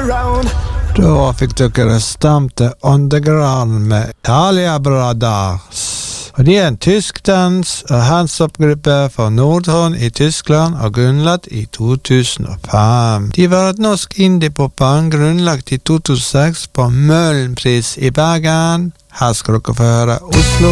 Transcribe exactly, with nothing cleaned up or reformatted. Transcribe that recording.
Da fikk dere stemt til Underground med Italia Brothers. Og de er en tysk dans- og hands-up-gruppe fra Nordhorn i Tyskland og grunnlagt i to tusen og fem. De var et norsk indie-popband grunnlagt i to tusen og seks på Møhlenpris i Bergen. Her skal dere få høre Oslo.